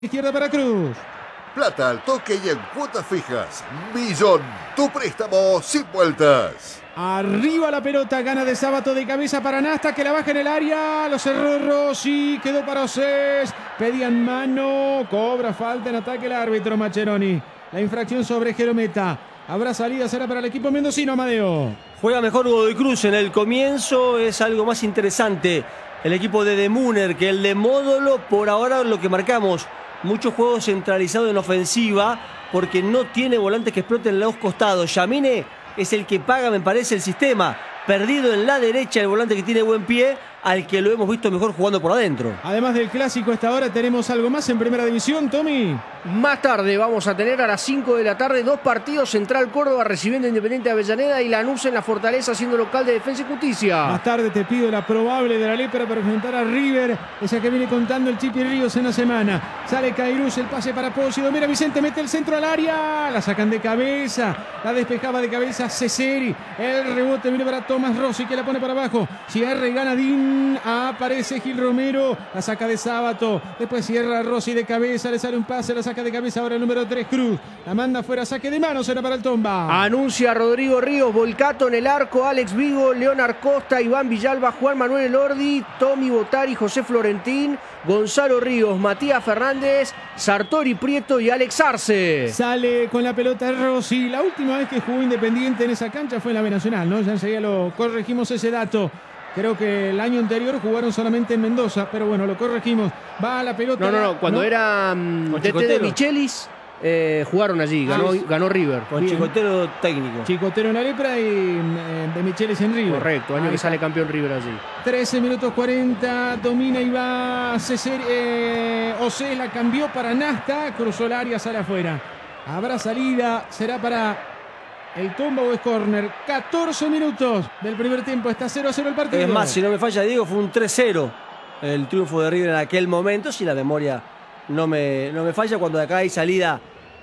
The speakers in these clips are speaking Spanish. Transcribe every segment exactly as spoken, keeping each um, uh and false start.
Izquierda para Cruz. Plata al toque y en cuotas fijas. Millón, tu préstamo sin vueltas. Arriba la pelota, gana de Sábato de cabeza para Nasta, que la baja en el área. Lo cerró Rossi, quedó para Osés. Pedían mano, cobra falta en ataque el árbitro Maccheroni. La infracción sobre Jerometa. Habrá salida, será para el equipo mendocino, Amadeo. Juega mejor Godoy Cruz en el comienzo, es algo más interesante el equipo de Demuner que el de Módolo. Por ahora lo que marcamos, mucho juego centralizado en ofensiva porque no tiene volantes que exploten los costados. Yamine es el que paga, me parece, el sistema. Perdido en la derecha el volante que tiene buen pie, al que lo hemos visto mejor jugando por adentro. Además del clásico, a esta hora tenemos algo más en primera división, Tommy. Más tarde vamos a tener a las cinco de la tarde dos partidos: Central Córdoba recibiendo Independiente de Avellaneda y Lanús en la Fortaleza siendo local de Defensa y Justicia. Más tarde te pido la probable de la Lepra para enfrentar a River, esa que viene contando el Chipi Ríos en la semana. Sale Cairuz, el pase para Pozzi, domina Vicente, mete el centro al área, la sacan de cabeza, la despejaba de cabeza Ceseri, el rebote viene para Tomás Rossi que la pone para abajo, cierra y gana Din, aparece Gil Romero, la saca de Sábato, después cierra Rossi de cabeza, le sale un pase, la saca de cabeza ahora el número tres Cruz, la manda fuera, saque de mano, será para el Tomba. Anuncia Rodrigo Ríos, Volcato en el arco, Alex Vigo, Leonard Costa, Iván Villalba, Juan Manuel Elordi, Tommy Botari, José Florentín, Gonzalo Ríos, Matías Fernández, Sartori Prieto y Alex Arce. Sale con la pelota Rossi, la última vez que jugó Independiente en esa cancha fue en la B Nacional, ¿no? Ya enseguida lo corregimos ese dato. Creo que el año anterior jugaron solamente en Mendoza, pero bueno, lo corregimos. Va la pelota. No, no, no. Cuando ¿no? era um, D T de Michelis, eh, jugaron allí. Ganó, ah, ganó River. Con Bien. Chicotero técnico. Chicotero en la Lepra y eh, de Michelis en River. Correcto, año Ahí que está. Sale campeón River allí. trece minutos cuarenta. Domina y va César. Eh, Osés la cambió para Nasta. Cruzó el área, sale afuera. Habrá salida. Será para el Tomba o es córner. catorce minutos del primer tiempo. Está cero a cero el partido. Es más, si no me falla, Diego, fue un tres cero el triunfo de River en aquel momento. Si la memoria no me, no me falla, cuando de acá hay salida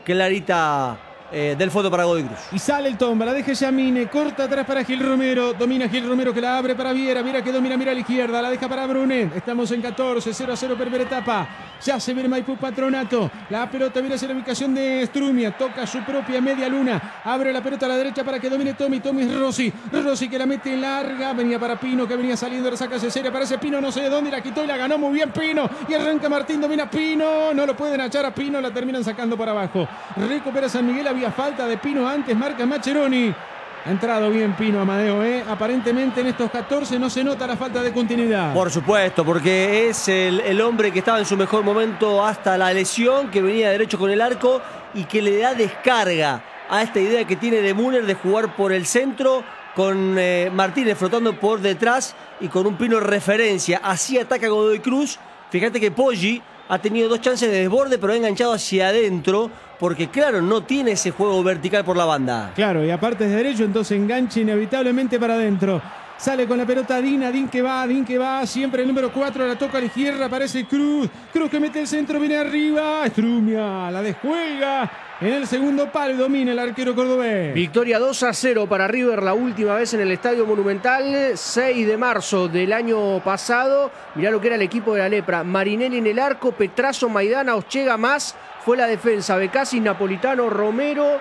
clarita eh, del fondo para Godoy Cruz. Y sale el Tomba, la deja Yamine, corta atrás para Gil Romero. Domina Gil Romero que la abre para Viera. Viera que domina, mira a la izquierda. La deja para Brunet. Estamos en catorce, cero a cero primera etapa. Ya se viene Maipú Patronato. La pelota viene hacia la ubicación de Strumia. Toca su propia media luna. Abre la pelota a la derecha para que domine Tommy. Tommy es Rossi. Rossi que la mete larga. Venía para Pino que venía saliendo. La saca Ceseri. Aparece Pino no sé de dónde. La quitó y la ganó muy bien Pino. Y arranca Martín. Domina Pino. No lo pueden echar a Pino. La terminan sacando para abajo. Recupera San Miguel. Había falta de Pino antes. Marca Maccheroni. Ha entrado bien Pino, Amadeo, ¿eh? Aparentemente en estos catorce no se nota la falta de continuidad. Por supuesto, porque es el, el hombre que estaba en su mejor momento hasta la lesión, que venía derecho con el arco y que le da descarga a esta idea que tiene de Müller de jugar por el centro con eh, Martínez flotando por detrás y con un Pino referencia. Así ataca Godoy Cruz. Fíjate que Poggi ha tenido dos chances de desborde, pero ha enganchado hacia adentro, porque claro, no tiene ese juego vertical por la banda. Claro, y aparte es derecho, entonces engancha inevitablemente para adentro. Sale con la pelota Dina, Din que va, Din que va, siempre el número cuatro, la toca a la izquierda, aparece Cruz. Cruz que mete el centro, viene arriba, Strumia, la descuelga. En el segundo palo domina el arquero cordobés. Victoria dos a cero para River, la última vez en el Estadio Monumental, seis de marzo del año pasado. Mirá lo que era el equipo de la Lepra. Marinelli en el arco, Petrazo, Maidana, Ochega más. Fue la defensa, Becasi, Napolitano, Romero,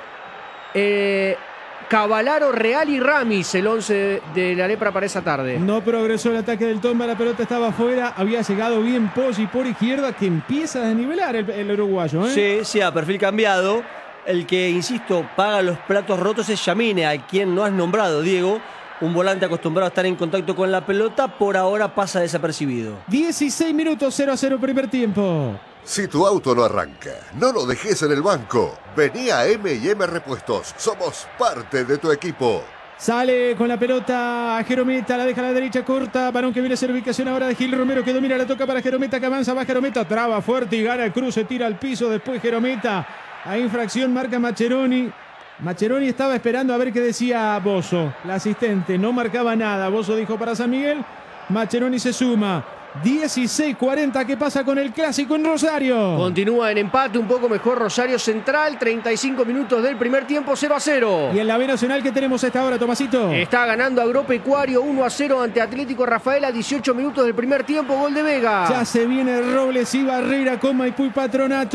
eh, Cavalaro, Real y Ramis, el once de la Lepra para esa tarde. No progresó el ataque del Tomba, la pelota estaba afuera, había llegado bien Poggi por izquierda, que empieza a desnivelar el, el uruguayo, ¿eh? Sí, sí, a perfil cambiado. El que, insisto, paga los platos rotos es Yamine, a quien no has nombrado, Diego. Un volante acostumbrado a estar en contacto con la pelota, por ahora pasa desapercibido. dieciséis minutos, cero a cero primer tiempo. Si tu auto no arranca, no lo dejes en el banco. Vení a eme y eme Repuestos. Somos parte de tu equipo. Sale con la pelota a Jerometa, la deja a la derecha corta. Varón que viene a ser ubicación ahora de Gil Romero que domina, la toca para Jerometa que avanza, va Jerometa, traba fuerte y gana el Cruz, se tira al piso, después Jerometa. A infracción marca Maccheroni. Maccheroni estaba esperando a ver qué decía Bozo, la asistente, no marcaba nada. Bozo dijo para San Miguel, Maccheroni se suma. dieciséis cuarenta. ¿Qué pasa con el clásico en Rosario? Continúa en empate, un poco mejor Rosario Central. treinta y cinco minutos del primer tiempo, cero a cero. Y en la B Nacional, ¿qué tenemos a esta hora, Tomasito? Está ganando Agropecuario uno a cero ante Atlético Rafaela. dieciocho minutos del primer tiempo, gol de Vega. Ya se viene Robles y Barrera con Maipú y Patronato.